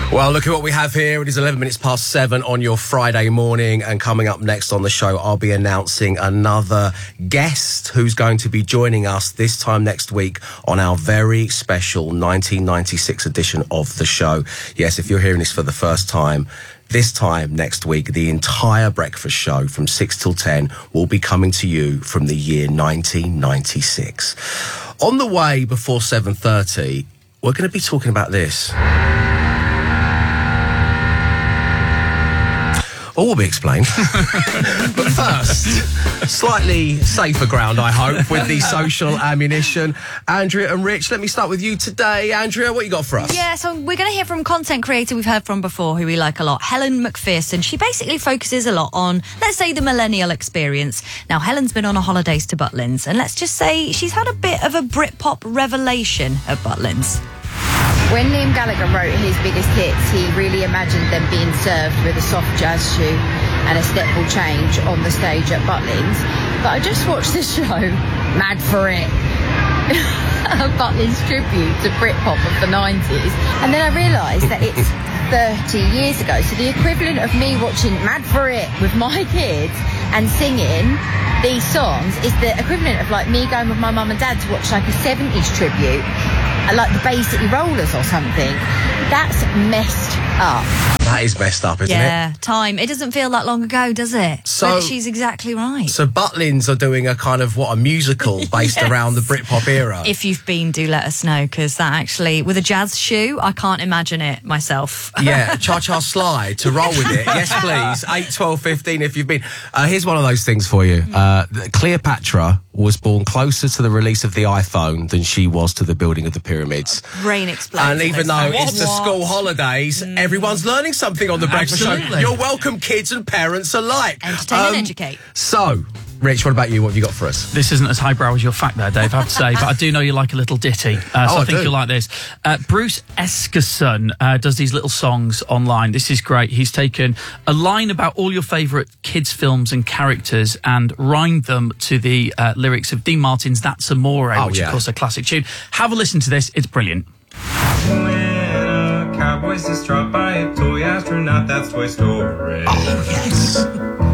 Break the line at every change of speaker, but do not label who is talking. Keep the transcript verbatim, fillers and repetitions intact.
Well, look at what we have here. It is eleven minutes past seven on your Friday morning, and coming up next on the show, I'll be announcing another guest who's going to be joining us this time next week on our very special nineteen ninety-six edition of the show. Yes, if you're hearing this for the first time, this time next week, the entire breakfast show from six till ten will be coming to you from the year nineteen ninety-six. On the way before seven thirty, we're going to be talking about this. All will be explained. But first, slightly safer ground, I hope, with the social ammunition. Andrea and Rich, let me start with you today. Andrea, what you got for us?
Yeah, so we're going to hear from content creator we've heard from before, who we like a lot, Helen McPherson. She basically focuses a lot on, let's say, the millennial experience. Now, Helen's been on a holidays to Butlins, and let's just say she's had a bit of a Britpop revelation at Butlins.
When Liam Gallagher wrote his biggest hits, he really imagined them being served with a soft jazz shoe and a step ball change on the stage at Butlins. But I just watched the show, Mad for It, a Butlins tribute to Britpop of the nineties, and then I realised that it's thirty years ago. So the equivalent of me watching Mad for It with my kids and singing these songs is the equivalent of like me going with my mum and dad to watch like a seventies tribute, like the Bay City Rollers or something. That's messed up.
That is messed up, isn't
yeah,
it?
Yeah, time. It doesn't feel that long ago, does it?
So,
but she's exactly right.
So Butlins are doing a kind of, what, a musical based
Yes.
around the Britpop era?
If you've been, do let us know, because that actually, with a jazz shoe, I can't imagine it myself.
Yeah, Cha-Cha Slide, to roll with it. Yes, please. eight, twelve, fifteen if you've been. Uh, here's one of those things for you. Uh, Cleopatra was born closer to the release of the iPhone than she was to the building of the pyramids.
Brain explodes.
And even though
What?
it's the school holidays, mm. everyone's learning something on the breakfast show. You're welcome, kids and parents alike.
Entertain and educate.
So, Rich, what about you? What have you got for us?
This isn't as highbrow as your fact there, Dave, I have to say, but I do know you like a little ditty, uh, so
oh, I,
I think
do.
you'll like this. Uh, Bruce Eskerson uh, does these little songs online. This is great. He's taken a line about all your favourite kids' films and characters and rhymed them to the uh, lyrics of Dean Martin's That's Amore,
oh,
which,
yeah.
of course, is a classic tune. Have a listen to this. It's brilliant.
When a cowboy's distraught by a toy astronaut, that's Toy Story.
Oh, yes.